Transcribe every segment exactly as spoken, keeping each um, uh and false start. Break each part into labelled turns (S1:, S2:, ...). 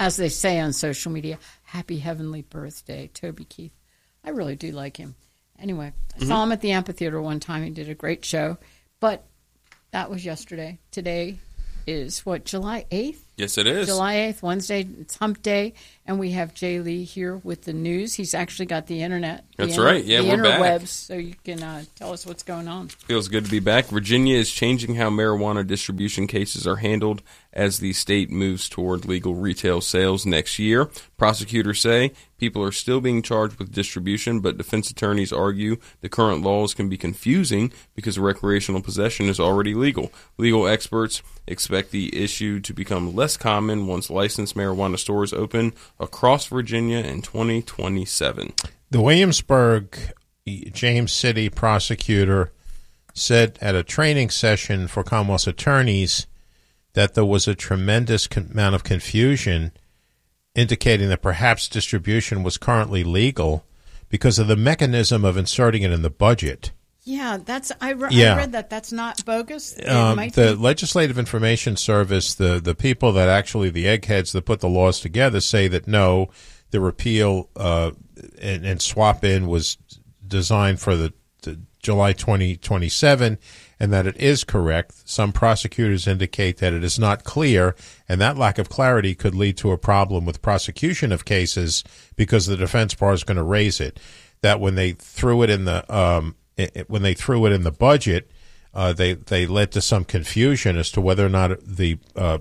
S1: as they say on social media, happy heavenly birthday, Toby Keith. I really do like him. Anyway, I mm-hmm. saw him at the amphitheater one time. He did a great show. But that was yesterday. Today is, what, July eighth?
S2: Yes, it is.
S1: July eighth, Wednesday. It's hump day. And we have Jay Lee here with the news. He's actually got the internet. The
S2: That's
S1: inter-
S2: right. Yeah,
S1: the
S2: we're back.
S1: interwebs, so you can uh, tell us what's going on.
S2: Feels good to be back. Virginia is changing how marijuana distribution cases are handled as the state moves toward legal retail sales next year. Prosecutors say people are still being charged with distribution, but defense attorneys argue the current laws can be confusing because recreational possession is already legal. Legal experts expect the issue to become less common once licensed marijuana stores open across Virginia in twenty twenty-seven.
S3: The Williamsburg James City prosecutor said at a training session for Commonwealth's attorneys that there was a tremendous con- amount of confusion, indicating that perhaps distribution was currently legal because of the mechanism of inserting it in the budget.
S1: Yeah, that's I, re-
S3: yeah.
S1: I read that. That's not bogus. It
S3: Um,
S1: might
S3: the
S1: be.
S3: Legislative Information Service, the, the people that actually, the eggheads that put the laws together, say that no, the repeal uh, and, and swap in was designed for the, the July twenty twenty-seven, and that it is correct. Some prosecutors indicate that it is not clear, and that lack of clarity could lead to a problem with prosecution of cases because the defense bar is going to raise it. That when they threw it in the um, it, it, when they threw it in the budget, uh, they they led to some confusion as to whether or not the uh,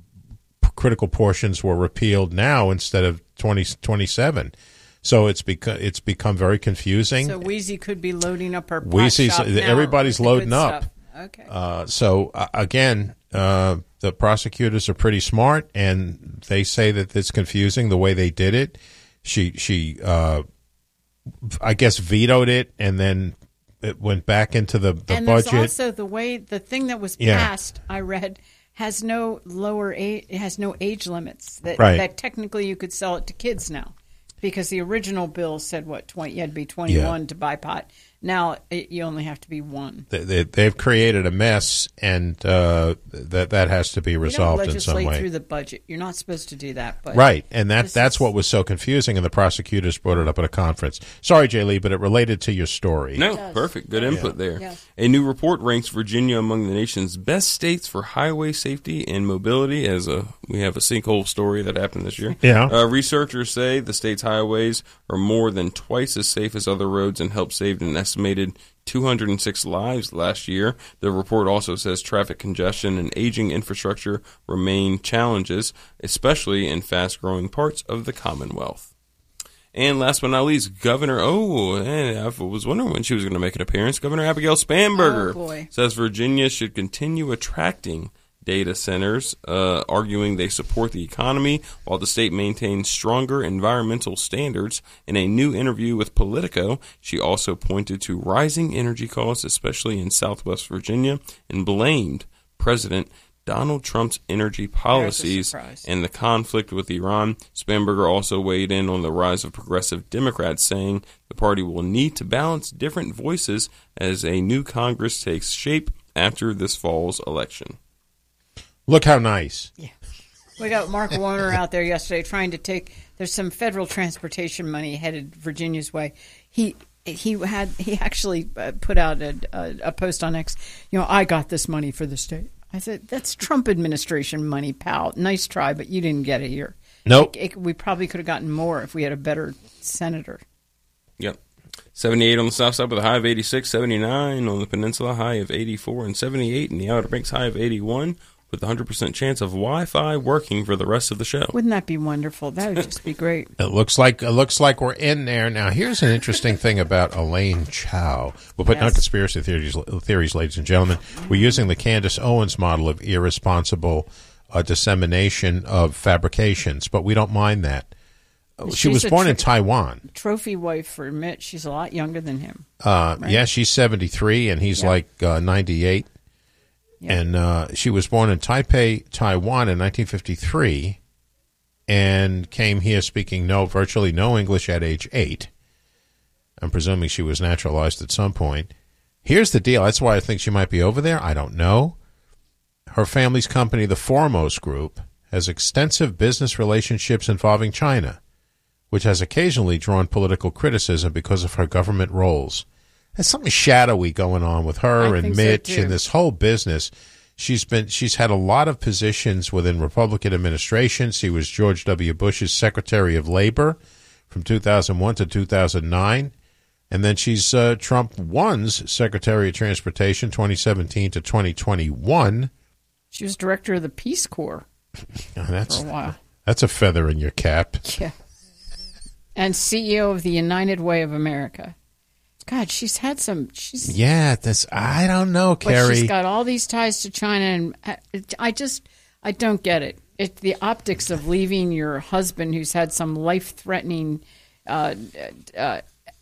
S3: critical portions were repealed now instead of twenty twenty-seven. So it's become it's become very confusing.
S1: So Wheezy could be loading up her pot
S3: Wheezy's,
S1: shop now
S3: everybody's
S1: with the
S3: loading
S1: good
S3: up.
S1: stuff. Okay.
S3: Uh, so uh, again, uh, the prosecutors are pretty smart, and they say that it's confusing the way they did it. She she uh, I guess vetoed it, and then it went back into the, the
S1: and
S3: budget.
S1: And there's also the way the thing that was
S3: Yeah.
S1: passed, I read, has no lower age, it has no age limits. That
S3: Right.
S1: that technically you could sell it to kids now, because the original bill said what twenty you had to be twenty-one
S3: Yeah.
S1: to buy pot. Now it, you only have to be one.
S3: They, they, they've created a mess, and uh, that that has to be resolved
S1: you don't
S3: in some
S1: legislate
S3: way.
S1: through the budget. You're not supposed to do that. But
S3: Right, and that
S1: this
S3: that's
S1: is-
S3: what was so confusing, and the prosecutors brought it up at a conference. Sorry, Jay Lee, but it related to your story.
S2: No,
S1: does.
S2: perfect. Good input there.
S1: Yes.
S2: A new report ranks Virginia among the nation's best states for highway safety and mobility. As a we have a sinkhole story that happened this year.
S3: Yeah.
S2: Uh, researchers say the state's highways are more than twice as safe as other roads and help save an estimated two hundred six lives last year. The report also says traffic congestion and aging infrastructure remain challenges, especially in fast-growing parts of the Commonwealth. And last but not least, Governor, oh, eh, I was wondering when she was going to make an appearance. Governor Abigail Spanberger
S1: Oh, boy.
S2: says Virginia should continue attracting data centers, uh, arguing they support the economy while the state maintains stronger environmental standards. In a new interview with Politico, she also pointed to rising energy costs, especially in Southwest Virginia, and blamed President Donald Trump's energy policies
S1: surprise.
S2: and the conflict with Iran. Spanberger also weighed in on the rise of progressive Democrats, saying the party will need to balance different voices as a new Congress takes shape after this fall's election.
S3: Look how nice.
S1: Yeah. We got Mark Warner out there yesterday trying to take. There's some federal transportation money headed Virginia's way. He he had he actually uh, put out a, a, a post on X. You know, I got this money for the state. I said, that's Trump administration money, pal. Nice try, but you didn't get it here.
S3: Nope.
S1: It, it, we probably could have gotten more if we had a better senator.
S2: Yep. seventy-eight on the south side with a high of eighty-six, seventy-nine on the peninsula, high of eighty-four, and seventy-eight in the Outer Banks, high of eighty-one, with a one hundred percent chance of Wi-Fi working for the rest of the show.
S1: Wouldn't that be wonderful? That would just be great.
S3: It looks like it looks like we're in there now. Here's an interesting thing about Elaine Chao. We're putting
S1: Yes.
S3: on conspiracy theories, theories, ladies and gentlemen. We're using the Candace Owens model of irresponsible uh, dissemination of fabrications, but we don't mind that. She
S1: She's
S3: was
S1: a
S3: born in
S1: tri-
S3: Taiwan.
S1: Trophy wife for Mitch. She's a lot younger than him.
S3: Uh,
S1: Right.
S3: Yeah, she's seventy-three, and he's
S1: Yeah.
S3: like uh, ninety-eight.
S1: Yeah.
S3: And uh, she was born in Taipei, Taiwan in nineteen fifty-three and came here speaking no, virtually no English at age eight. I'm presuming she was naturalized at some point. Here's the deal. That's why I think she might be over there. I don't know. Her family's company, the Foremost Group, has extensive business relationships involving China, which has occasionally drawn political criticism because of her government roles. There's something shadowy going on with her
S1: I
S3: and
S1: think so,
S3: Mitch
S1: too.
S3: and this whole business. She's been she's had a lot of positions within Republican administrations. She was George W. Bush's Secretary of Labor from two thousand one to two thousand nine. And then she's uh, Trump one's Secretary of Transportation twenty seventeen to twenty twenty-one.
S1: She was director of the Peace Corps
S3: That's,
S1: for a while.
S3: that's a feather in your cap.
S1: Yeah. And C E O of the United Way of America. God, she's had some. She's
S3: Yeah, that's I don't know,
S1: but
S3: Carrie.
S1: she's got all these ties to China, and I- I just I don't get it. It the optics of leaving your husband, who's had some life-threatening uh, uh,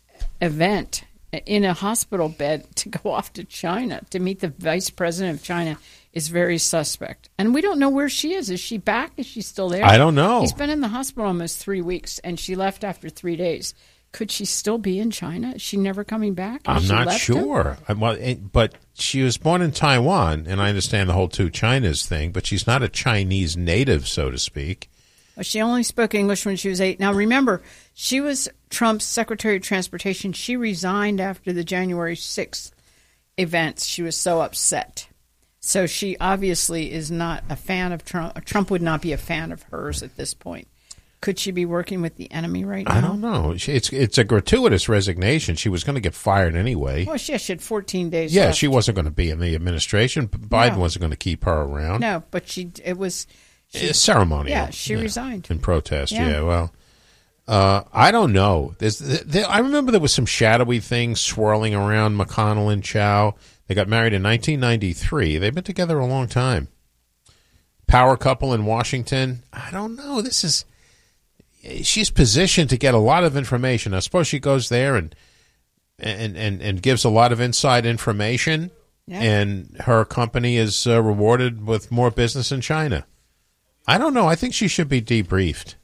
S1: event in a hospital bed, to go off to China to meet the vice president of China is very suspect. And we don't know where she is. Is she back? Is she still there?
S3: I don't know.
S1: He's been in the hospital almost three weeks, and she left after three days. Could she still be in China? Is she never coming back? Has
S3: I'm
S1: she
S3: not
S1: left him?
S3: sure. I, well, it, but she was born in Taiwan, and I understand the whole two Chinas thing, but she's not a Chinese native, so to speak.
S1: Well, she only spoke English when she was eight. Now, remember, she was Trump's Secretary of Transportation. She resigned after the January sixth events. She was so upset. So she obviously is not a fan of Trump. Trump would not be a fan of hers at this point. Could she be working with the enemy right now?
S3: I don't know. She- It's it's a gratuitous resignation. She was going to get fired anyway.
S1: Well, she, she had fourteen days
S3: Yeah,
S1: left.
S3: she wasn't going to be in the administration. Biden
S1: No.
S3: wasn't going to keep her around.
S1: No, but she, it was... She,
S3: It's ceremonial.
S1: Yeah, she resigned.
S3: in protest.
S1: Yeah.
S3: Yeah, well, uh, I don't know. There's, there, I remember there was some shadowy things swirling around McConnell and Chow. They got married in nineteen ninety-three. They've been together a long time. Power couple in Washington. I don't know. This is she's positioned to get a lot of information. I suppose she goes there and and and, and gives a lot of inside information.
S1: Yeah.
S3: And her company is uh, rewarded with more business in China. I don't know. I think she should be debriefed.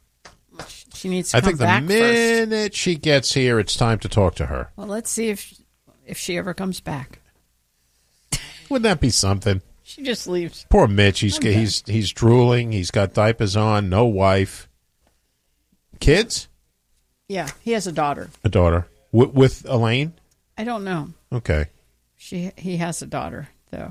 S1: she needs to
S3: I
S1: come
S3: think the
S1: back first.
S3: minute she gets here, it's time to talk to her.
S1: Well, let's see if if she ever comes back.
S3: Wouldn't that be something?
S1: She just leaves.
S3: Poor Mitch. He's
S1: Okay.
S3: he's he's drooling. He's got diapers on. No wife. Kids?
S1: Yeah, he has a daughter.
S3: A daughter with, with Elaine.
S1: I don't know.
S3: Okay.
S1: She he has a daughter though.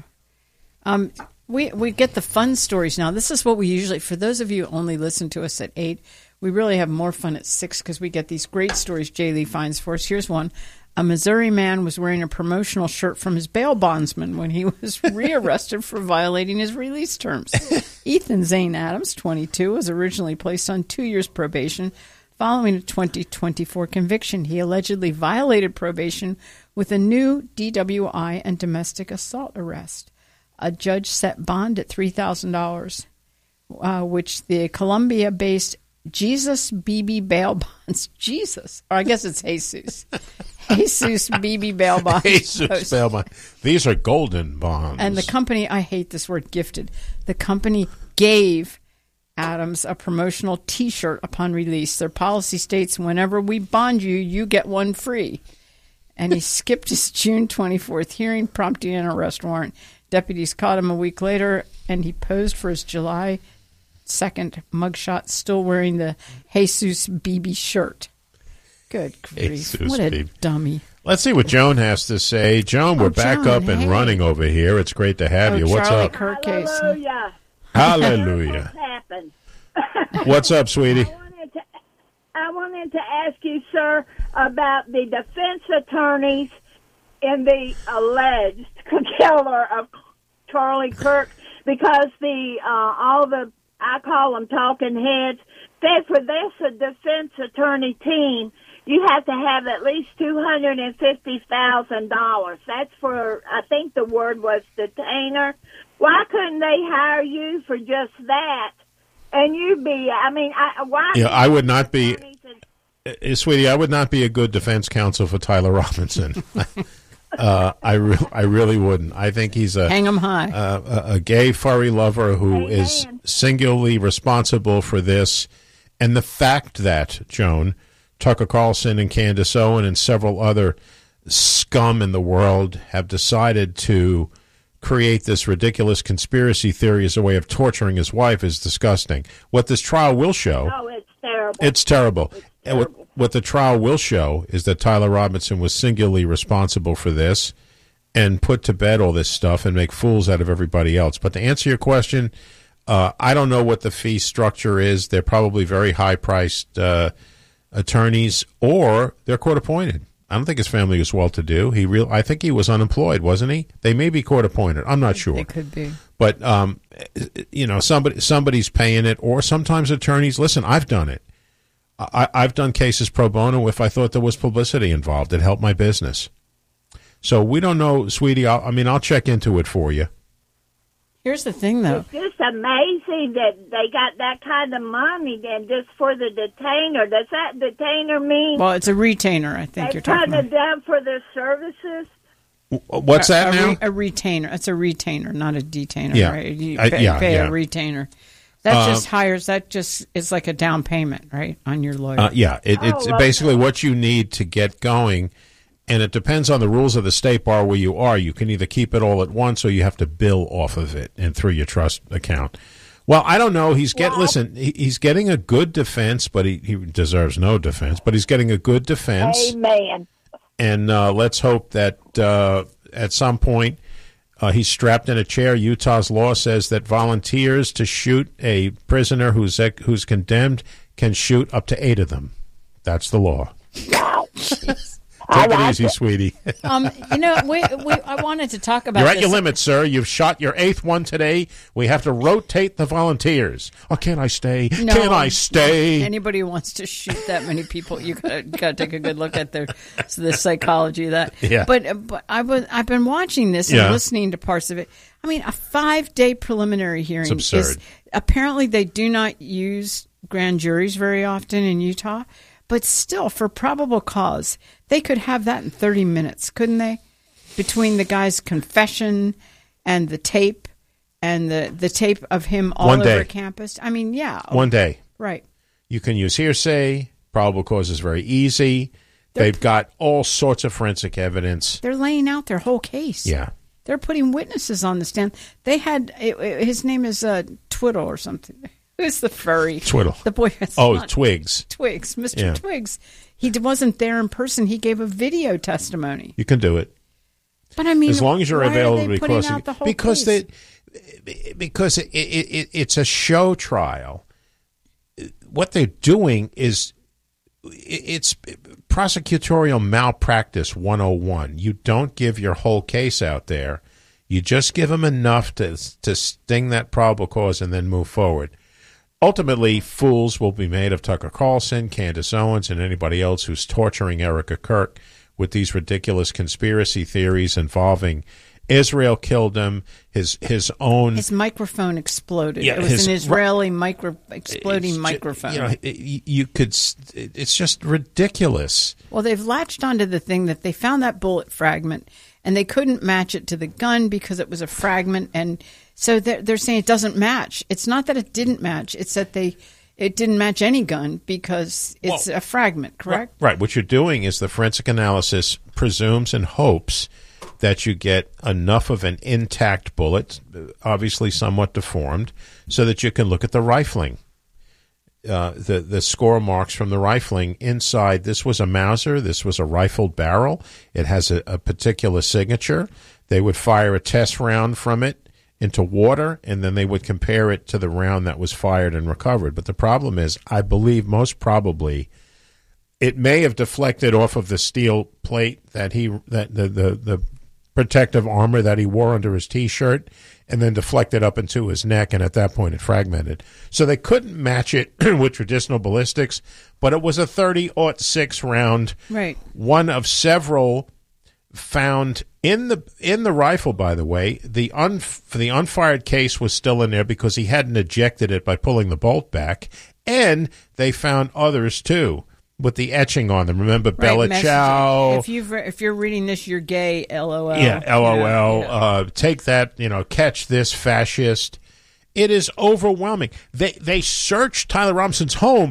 S1: Um, we we get the fun stories now. This is what we usually. For those of you who only listen to us at eight, we really have more fun at six because we get these great stories Jay Lee finds for us. Here's one. A Missouri man was wearing a promotional shirt from his bail bondsman when he was rearrested for violating his release terms. Ethan Zane Adams, twenty-two, was originally placed on two years probation following a twenty twenty-four conviction. He allegedly violated probation with a new D W I and domestic assault arrest. A judge set bond at three thousand dollars, uh, which the Columbia-based Jesus B B Bail Bonds, Jesus, or I guess it's Jesus, Jesus B B Bail Bonds.
S3: Jesus
S1: post.
S3: bail bond. These are golden bonds.
S1: And the company, I hate this word, gifted. The company gave Adams a promotional T-shirt upon release. Their policy states, whenever we bond you, you get one free. And he skipped his June twenty-fourth hearing, prompting an arrest warrant. Deputies caught him a week later, and he posed for his July second mugshot, still wearing the Jesus B B shirt. Good grief.
S3: Jesus
S1: What a
S3: B B.
S1: dummy.
S3: Let's see what Joan has to say. Joan, we're
S1: Oh,
S3: back
S1: Joan,
S3: up and
S1: hey.
S3: running over here. It's great to have
S1: Oh,
S3: you. What's
S1: Charlie
S3: up?
S1: Kirk case.
S4: Hallelujah.
S3: Hallelujah.
S4: What happened?
S3: What's up, sweetie?
S4: I wanted to, I wanted to ask you, sir, about the defense attorneys in the alleged killer of Charlie Kirk, because the uh, all the I call them talking heads said for this a defense attorney team you have to have at least two hundred and fifty thousand dollars. That's for, I think the word was detainer. Why couldn't they hire you for just that? And you be, I mean, I, why?
S3: Yeah, I would not be,
S4: attorneys and-
S3: uh, sweetie. I would not be a good defense counsel for Tyler Robinson. uh, I re- I really wouldn't. I think he's a
S1: Hang 'em high.
S3: uh, a, a gay furry lover who
S4: Amen.
S3: is singularly responsible for this, and the fact that Joan, Tucker Carlson and Candace Owen and several other scum in the world have decided to create this ridiculous conspiracy theory as a way of torturing his wife is disgusting. What this trial will show...
S4: Oh, it's terrible.
S3: It's terrible.
S4: It's
S3: And what, what the trial will show is that Tyler Robinson was singularly responsible for this and put to bed all this stuff and make fools out of everybody else. But to answer your question, uh, I don't know what the fee structure is. They're probably very high-priced uh, attorneys, or they're court-appointed. I don't think his family was well-to-do. He real, I think he was unemployed, wasn't he? They may be court-appointed. I'm not sure.
S1: It could be.
S3: But, um, you know, somebody somebody's paying it, or sometimes attorneys. Listen, I've done it. I, I've done cases pro bono if I thought there was publicity involved. It helped my business. So we don't know, sweetie. I'll, I mean, I'll check into it for you.
S1: Here's the thing, though.
S4: It's just amazing that they got that kind of money then just for the detainer. Does that detainer mean
S1: Well, it's a retainer, I think
S4: they
S1: you're talking
S4: cut
S1: about.
S4: it down for their services?
S3: What's that
S1: a,
S3: now?
S1: Re, a retainer. It's a retainer, not a detainer,
S3: Yeah.
S1: right? You
S3: I-
S1: pay,
S3: yeah,
S1: pay
S3: yeah.
S1: a retainer. That
S3: Um,
S1: just hires, that just is like a down payment, right, on your lawyer.
S3: Uh, yeah, it, it's
S4: Oh, okay.
S3: basically what you need to get going, and it depends on the rules of the state bar where you are. You can either keep it all at once, or you have to bill off of it and through your trust account. Well, I don't know. He's get
S4: Well-
S3: listen. He, he's getting a good defense, but he, he deserves no defense. But he's getting a good defense,
S4: Amen.
S3: and uh, let's hope that uh, at some point uh, he's strapped in a chair. Utah's law says that volunteers to shoot a prisoner who's who's condemned can shoot up to eight of them. That's the law.
S4: Wow.
S3: Take it easy, sweetie.
S1: Um, you know, we, we I wanted to talk about
S3: You're at
S1: this.
S3: your limit, sir. You've shot your eighth one today. We have to rotate the volunteers. Oh, can I stay?
S1: No,
S3: can I stay?
S1: Anybody who wants to shoot that many people, you gotta, gotta take a good look at their the psychology of that.
S3: Yeah.
S1: But but I was I've been watching this and
S3: Yeah.
S1: listening to parts of it. I mean, a five day preliminary hearing
S3: It's absurd.
S1: is apparently they do not use grand juries very often in Utah, but still, for probable cause, they could have that in thirty minutes, couldn't they? Between the guy's confession and the tape and the, the tape of him all
S3: One
S1: over
S3: day.
S1: campus. I mean, yeah.
S3: One day.
S1: Right.
S3: You can use hearsay. Probable cause is very easy. They've got all sorts of forensic evidence.
S1: They're laying out their whole case.
S3: Yeah.
S1: They're putting witnesses on the stand. They had, it, it- his name is uh, Twiddle or something. Who's the furry?
S3: Twiddle.
S1: The boy. It's
S3: Oh,
S1: not-
S3: Twigs.
S1: Twigs. Mister
S3: Yeah.
S1: Twigs. He d- wasn't there in person. He gave a video testimony.
S3: You can do it.
S1: But I mean,
S3: As long as you're
S1: why
S3: available
S1: are
S3: to
S1: they
S3: be
S1: putting
S3: close.
S1: out the whole
S3: Because
S1: case?
S3: they, because it, it, it, it's a show trial. What they're doing is it's prosecutorial malpractice one oh one. You don't give your whole case out there. You just give them enough to to sting that probable cause and then move forward. Ultimately, fools will be made of Tucker Carlson, Candace Owens, and anybody else who's torturing Erica Kirk with these ridiculous conspiracy theories involving Israel killed him, his his own...
S1: His microphone exploded.
S3: Yeah,
S1: it was
S3: his-
S1: an Israeli micro exploding
S3: It's ju-
S1: microphone.
S3: You know, it- you could... s- It's just ridiculous.
S1: Well, they've latched onto the thing that they found that bullet fragment, and they couldn't match it to the gun because it was a fragment, and so they're, they're saying it doesn't match. It's not that it didn't match; it's that they it didn't match any gun because it's
S3: Well,
S1: a fragment. Correct?
S3: Right. What you're doing is the forensic analysis presumes and hopes that you get enough of an intact bullet, obviously somewhat deformed, so that you can look at the rifling. Uh, the the score marks from the rifling inside. This was a Mauser. This was a rifled barrel. It has a, a particular signature. They would fire a test round from it into water, and then they would compare it to the round that was fired and recovered. But the problem is, I believe most probably, it may have deflected off of the steel plate that he that the the, the protective armor that he wore under his T-shirt, and then deflected up into his neck, and at that point it fragmented. So they couldn't match it with traditional ballistics, but it was a thirty oh six round,
S1: Right.
S3: one of several found in the in the rifle. By the way, the un the unfired case was still in there because he hadn't ejected it by pulling the bolt back, and they found others too with the etching on them. Remember Bella
S1: Right, message-
S3: Ciao?
S1: If you've re- if you're reading this, you're gay. L O L.
S3: Yeah, L O L.
S1: You know,
S3: Uh, take that, you know, catch this fascist. It is overwhelming. They they searched Tyler Robinson's home,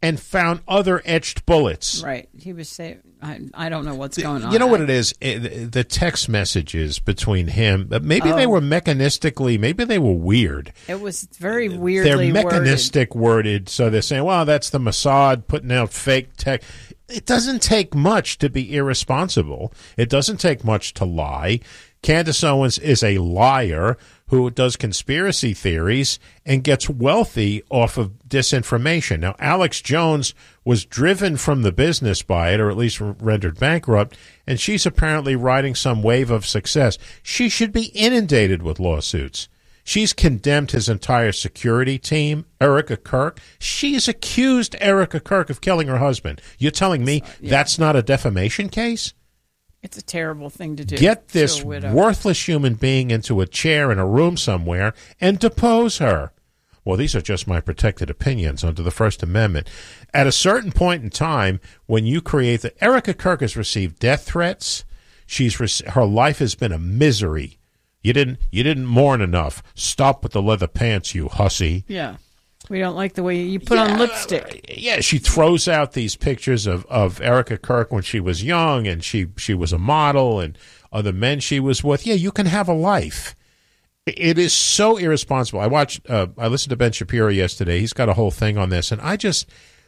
S3: and found other etched bullets.
S1: Right. He was saying, I, I don't know what's going on.
S3: You know what it is? It, the text messages between him, maybe
S1: Oh.
S3: they were mechanistically, maybe they were weird.
S1: It was very weirdly
S3: They're mechanistic
S1: worded.
S3: worded, so they're saying, well, that's the Mossad putting out fake text. It doesn't take much to be irresponsible. It doesn't take much to lie. Candace Owens is a liar who does conspiracy theories and gets wealthy off of disinformation. Now, Alex Jones was driven from the business by it, or at least rendered bankrupt, and she's apparently riding some wave of success. She should be inundated with lawsuits. She's condemned his entire security team, Erica Kirk. She's accused Erica Kirk of killing her husband. You're telling me
S1: yeah.
S3: that's not a defamation case?
S1: It's a terrible thing to do.
S3: Get
S1: to
S3: this
S1: a widow.
S3: worthless human being into a chair in a room somewhere and depose her. Well, these are just my protected opinions under the First Amendment. At a certain point in time, when you create the... Erica Kirk has received death threats. She's rec- her life has been a misery. You didn't you didn't mourn enough. Stop with the leather pants, you hussy.
S1: Yeah. We don't like the way you put
S3: yeah,
S1: on lipstick.
S3: Yeah, she throws out these pictures of, of Erica Kirk when she was young, and she, she was a model, and other men she was with. Yeah, you can have a life. It is so irresponsible. I watched, uh, I listened to Ben Shapiro yesterday. He's got a whole thing on this, and I just,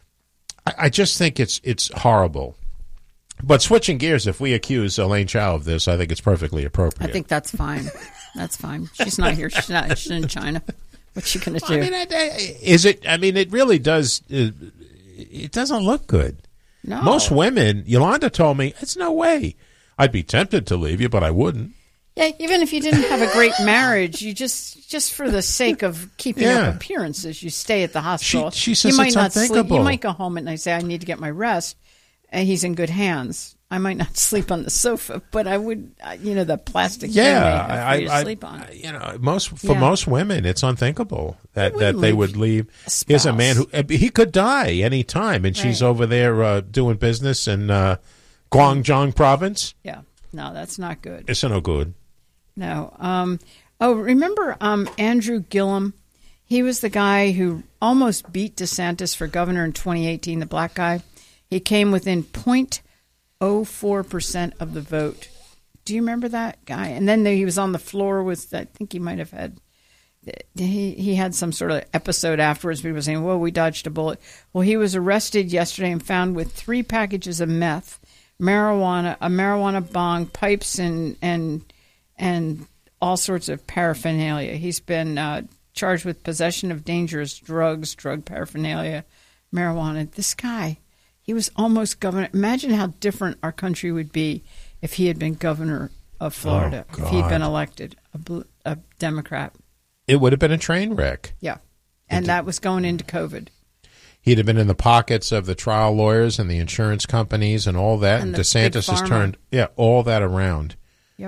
S3: I, I just think it's it's horrible. But switching gears, if we accuse Elaine Chao of this, I think it's perfectly appropriate.
S1: I think that's fine. That's fine. She's not here. She's not. She's in China. What's she going to do?
S3: I mean, I, I, is it? I mean, it really does. Uh, it doesn't look good.
S1: No.
S3: Most women, Yolanda told me, it's no way. I'd be tempted to leave you, but I wouldn't.
S1: Yeah, even if you didn't have a great marriage, you just just for the sake of keeping
S3: Yeah.
S1: up appearances, you stay at the hospital.
S3: She- she says
S1: you might
S3: it's
S1: not sleep.
S3: unthinkable.
S1: You might go home at night and say, "I need to get my rest," and he's in good hands. I might not sleep on the sofa, but I would, uh, you know, the plastic
S3: Yeah,
S1: thing for
S3: I,
S1: you to
S3: I,
S1: sleep on.
S3: I- you know, most for
S1: Yeah.
S3: most women, it's unthinkable that,
S1: Who
S3: that
S1: wouldn't
S3: they
S1: leave
S3: would leave.
S1: a
S3: Here's a man who
S1: spouse?
S3: he could die any time, and she's
S1: Right.
S3: over there uh, doing business in uh, Guangdong province.
S1: Yeah, no, that's not good.
S3: It's no good.
S1: No. Um, oh, remember um, Andrew Gillum? He was the guy who almost beat DeSantis for governor in twenty eighteen, the black guy. He came within zero point zero four percent of the vote. Do you remember that guy? And then he was on the floor with, I think he might have had, he, he had some sort of episode afterwards. People were saying, well, we dodged a bullet. Well, he was arrested yesterday and found with three packages of meth, marijuana, a marijuana bong, pipes, and and and all sorts of paraphernalia. He's been uh, charged with possession of dangerous drugs, drug paraphernalia, marijuana. This guy, he was almost governor. Imagine how different our country would be if he had been governor of Florida,
S3: Oh,
S1: if he'd been
S3: God.
S1: elected, a, bl- a Democrat.
S3: It would have been a train wreck.
S1: Yeah. And that was going into COVID.
S3: He'd have been in the pockets of the trial lawyers and the insurance companies and all that.
S1: And
S3: And,
S1: the
S3: DeSantis
S1: big
S3: has
S1: pharma.
S3: turned, yeah, all that around.
S1: Yep.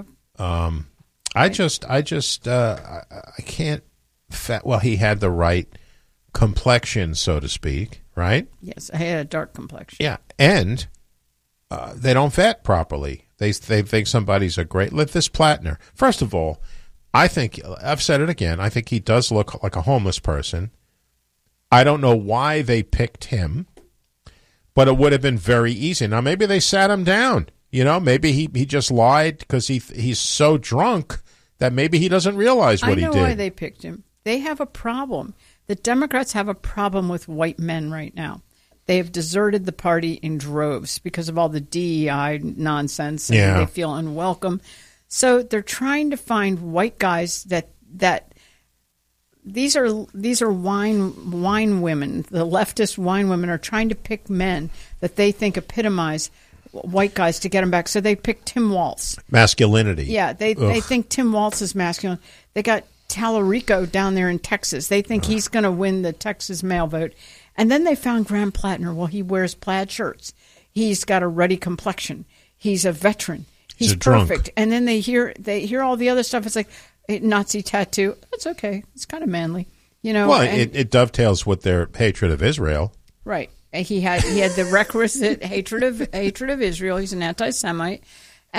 S3: I just, I just, uh, I, I can't. Fa- well, he had the right complexion, so to speak, right?
S1: Yes, I had a dark complexion.
S3: Yeah, and uh, they don't vet properly. They they think somebody's a great. Let this Plattner. First of all, I think I've said it again. I think he does look like a homeless person. I don't know why they picked him, but it would have been very easy. Now maybe they sat him down. You know, maybe he, he just lied because he he's so drunk that maybe he doesn't realize what
S1: I know
S3: he did.
S1: why they picked him. They have a problem. The Democrats have a problem with white men right now. They have deserted the party in droves because of all the D E I nonsense, and
S3: Yeah.
S1: they feel unwelcome. So they're trying to find white guys that that these are these are wine wine women. The leftist wine women are trying to pick men that they think epitomize white guys to get them back. So they picked Tim Walz.
S3: Masculinity.
S1: Yeah, they they
S3: Ugh.
S1: think Tim Walz is masculine. They got Tallarico down there in Texas. They think he's going to win the Texas male vote. And then they found Graham Plattner. Well, he wears plaid shirts. He's got a ruddy complexion. He's a veteran. He's,
S3: He's a drunk.
S1: perfect. And then they hear they hear all the other stuff. It's like a Nazi tattoo. That's okay. It's kind of manly, you know.
S3: Well,
S1: and-
S3: it, it dovetails with their hatred of Israel.
S1: Right. He had he had the requisite hatred of hatred of Israel. He's an anti-Semite,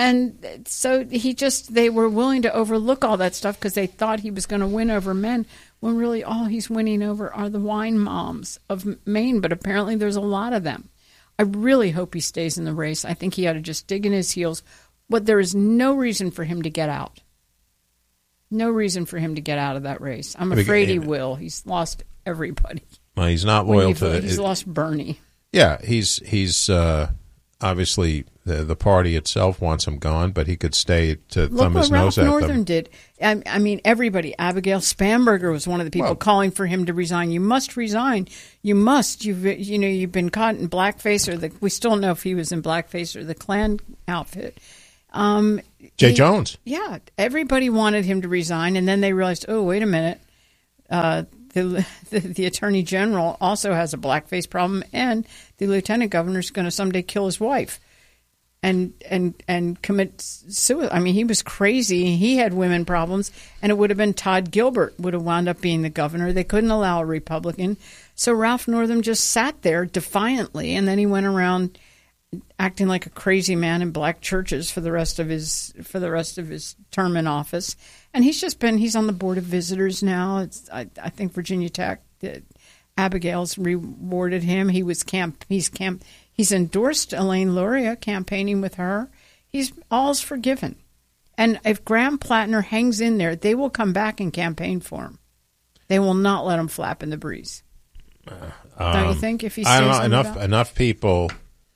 S1: and so he just they were willing to overlook all that stuff because they thought he was going to win over men. when really all he's winning over are the wine moms of Maine, but apparently there's a lot of them. I really hope he stays in the race. I think he ought to just dig in his heels, but there is no reason for him to get out. No reason for him to get out of that race. I'm afraid he will. He's lost everybody.
S3: Well, he's not loyal to the...
S1: He's lost Bernie.
S3: Yeah, he's he's uh, obviously the the party itself wants him gone, but he could stay to
S1: Look
S3: thumb his
S1: what
S3: nose
S1: Ralph
S3: at
S1: Northern
S3: them.
S1: did. I, I mean, everybody. Abigail Spanberger was one of the people
S3: Well,
S1: calling for him to resign. You must resign. You must. You've you know you've been caught in blackface, or the we still don't know if he was in blackface or the Klan outfit. Um,
S3: Jay
S1: he,
S3: Jones.
S1: Yeah, everybody wanted him to resign, and then they realized, oh, wait a minute. Uh, the, the the attorney general also has a blackface problem, and the lieutenant governor is going to someday kill his wife, and and and commit suicide. I mean, he was crazy. He had women problems, and it would have been Todd Gilbert would have wound up being the governor. They couldn't allow a Republican, so Ralph Northam just sat there defiantly, and then he went around acting like a crazy man in black churches for the rest of his for the rest of his term in office. And he's just been he's on the board of visitors now. It's I, I think Virginia Tech uh, Abigail's rewarded him. He was camp he's camp he's endorsed Elaine Luria campaigning with her. He's all's forgiven. And if Graham Plattner hangs in there, they will come back and campaign for him. They will not let him flap in the breeze. Uh, um, don't you think? If he stays
S3: I don't know, enough
S1: about?
S3: enough people.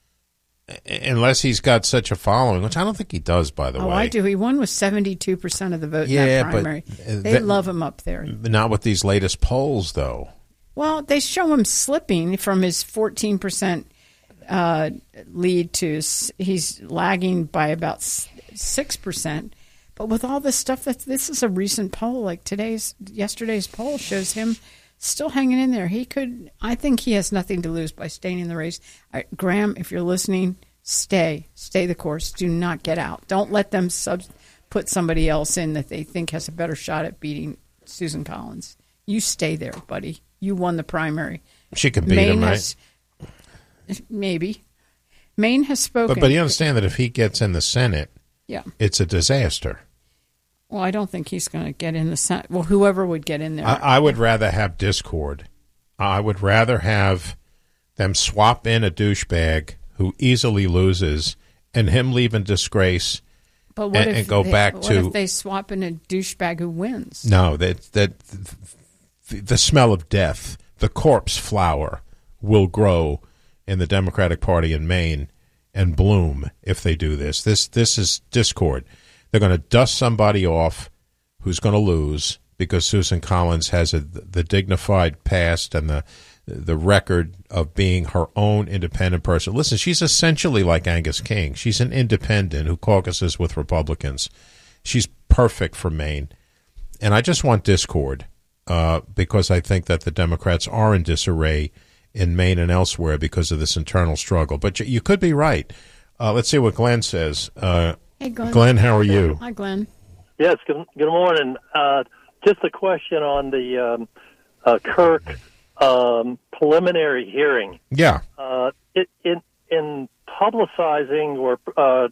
S3: Unless he's got such a following, which I don't think he does, by the
S1: oh,
S3: way.
S1: Oh, I do. He won with seventy-two percent of the vote
S3: yeah,
S1: in that primary.
S3: But
S1: they
S3: that,
S1: love him up there.
S3: Not with these latest polls, though.
S1: Well, they show him slipping from his fourteen percent uh, lead to he's lagging by about six percent. But with all this stuff, that this is a recent poll, like today's, yesterday's poll shows him still hanging in there. He could, I think he has nothing to lose by staying in the race. I, Graham, if you're listening, stay. Stay the course. Do not get out. Don't let them sub, put somebody else in that they think has a better shot at beating Susan Collins. You stay there, buddy. You won the primary.
S3: She could beat
S1: Maine
S3: him, right?
S1: Has, maybe. Maine has spoken.
S3: But, but you understand that if he gets in the Senate,
S1: yeah,
S3: it's a disaster.
S1: Well, I don't think he's going to get in the Senate. Well, whoever would get in there.
S3: I, I would rather have discord. I would rather have them swap in a douchebag who easily loses and him leave in disgrace
S1: but what
S3: and,
S1: if
S3: and go
S1: they,
S3: back
S1: what
S3: to...
S1: What if they swap in a douchebag who wins?
S3: No, that, that the, the smell of death, the corpse flower, will grow in the Democratic Party in Maine and bloom if they do this. This, this is discord. They're going to dust somebody off who's going to lose because Susan Collins has a, the dignified past and the the record of being her own independent person. Listen, she's essentially like Angus King. She's an independent who caucuses with Republicans. She's perfect for Maine. And I just want discord uh, because I think that the Democrats are in disarray in Maine and elsewhere because of this internal struggle. But you, you could be right. Uh, let's see what Glenn says. Uh,
S1: Hey, Glenn.
S3: Glenn, how are you?
S1: Hi, Glenn.
S5: Yes, good, good morning. Uh, just a question on the um, uh, Kirk um, preliminary hearing.
S3: Yeah.
S5: Uh, it, in in publicizing or uh,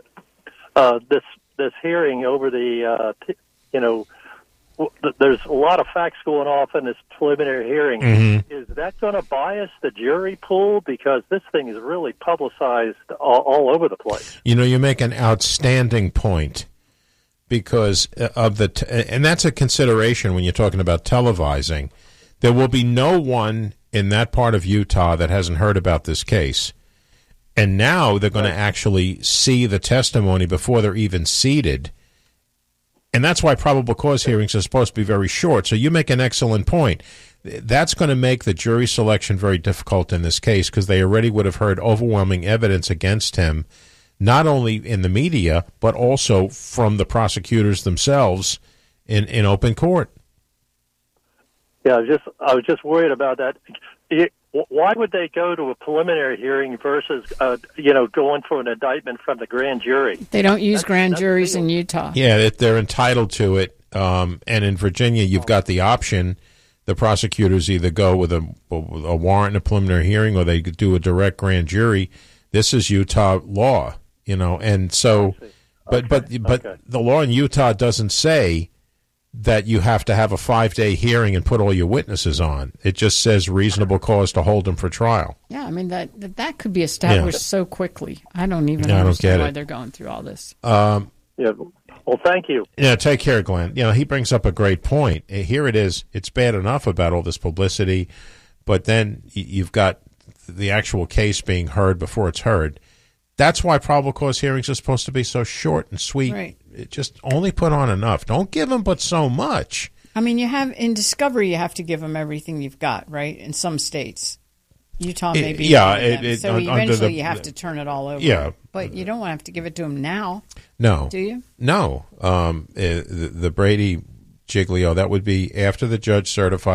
S5: uh, this this hearing over the uh, t- you know there's a lot of facts going off in this preliminary hearing.
S3: Mm-hmm.
S5: Is that going to bias the jury pool? Because this thing is really publicized all, all over the place.
S3: You know, you make an outstanding point because of the, t- and that's a consideration when you're talking about televising. There will be no one in that part of Utah that hasn't heard about this case. And now they're going to actually see the testimony before they're even seated. And that's why probable cause hearings are supposed to be very short. So you make an excellent point. That's going to make the jury selection very difficult in this case because they already would have heard overwhelming evidence against him, not only in the media, but also from the prosecutors themselves in, in open court.
S5: Yeah, I was just I was just worried about that. It, why would they go to a preliminary hearing versus, uh, you know, going for an indictment from the grand jury?
S1: They don't use
S5: that's,
S1: grand
S5: that's
S1: juries
S5: legal.
S1: in Utah.
S3: Yeah, they're entitled to it. Um, and in Virginia, you've got the option. The prosecutors either go with a, a warrant and a preliminary hearing or they do a direct grand jury. This is Utah law, you know, and so, but,
S5: okay.
S3: but, but
S5: okay.
S3: the law in Utah doesn't say that you have to have a five-day hearing and put all your witnesses on. It just says reasonable cause to hold them for trial.
S1: Yeah, I mean, that that, that could be established
S3: Yeah.
S1: so quickly. I don't even
S3: Yeah, I don't
S1: understand
S3: get
S1: why
S3: it.
S1: they're going through all this.
S3: Um,
S5: Yeah. Well, thank you.
S3: Yeah, take care, Glenn. You know, he brings up a great point. Uh, Here it is. It's bad enough about all this publicity, but then y- you've got the actual case being heard before it's heard. That's why probable cause hearings are supposed to be so short and sweet.
S1: Right.
S3: It just only put on enough. Don't give them but so much.
S1: I mean, you have in discovery, you have to give them everything you've got, right? In some states, Utah
S3: It-
S1: maybe.
S3: yeah,
S1: one of
S3: it-
S1: them.
S3: it-
S1: so
S3: un- under
S1: eventually
S3: the-
S1: you have to turn it all over.
S3: Yeah.
S1: but you don't want to have to give it to them now,
S3: No.
S1: do you?
S3: No. Um, uh, the, the Brady Giglio, that would be after the judge certifies